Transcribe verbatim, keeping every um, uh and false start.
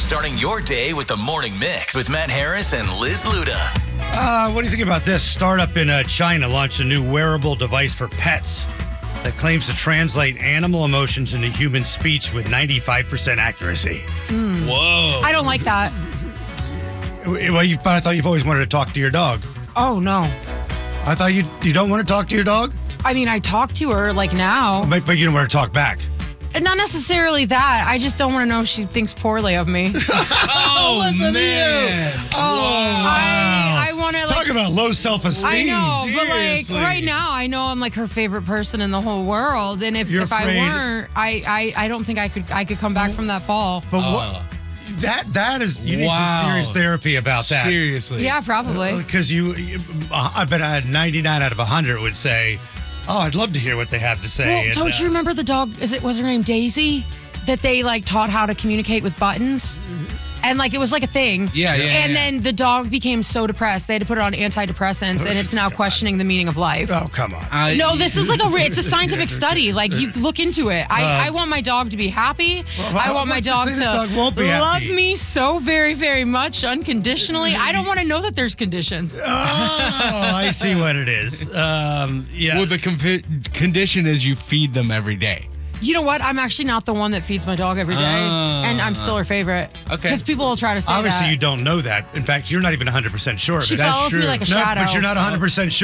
starting your day with the Morning Mix with Matt Harris and Liz Luda. Uh, what do you think about this? Startup in uh, China launched a new wearable device for pets that claims to translate animal emotions into human speech with ninety-five percent accuracy. Whoa. I don't like that. Well, you, but I thought you've always wanted to talk to your dog. Oh, no. I thought you you don't want to talk to your dog, I mean, I talk to her like now. but, but you don't want to talk back. And not necessarily that. I just don't want to know if she thinks poorly of me. Oh, man. Oh, I, I want to like. talk about low self-esteem. I know, but like Seriously. right now, I know I'm like her favorite person in the whole world, and if, You're if I afraid- weren't, I, I I don't think I could I could come back from that fall. But Oh. what? That that is you need Wow. some serious therapy about that. Seriously. Yeah, probably. Because you, you, I bet I had ninety-nine out of one hundred would say, "Oh, I'd love to hear what they have to say." Well, And, don't uh, you remember the dog? Is it was her name Daisy? That they like taught how to communicate with buttons, and like it was like a thing. Yeah, yeah, And yeah. then the dog became so depressed they had to put it on antidepressants, and it's now questioning the meaning of life. Oh, come on. I- No, this is like a re- it's a scientific study. Like you look into it. I, I want my dog to be happy. Well, I want my what's to dog say to this dog won't be love happy? me so very, very much unconditionally. I don't want to know that there's conditions. Oh, I see what it is. Um, yeah. Well, the confi- condition is you feed them every day. You know what? I'm actually not the one that feeds my dog every day, and I'm still her favorite. Okay. Because people will try to say Obviously, that. you don't know that. In fact, you're not even one hundred percent sure of She it. That's follows me true. like a no, shadow. But you're not one hundred percent sure.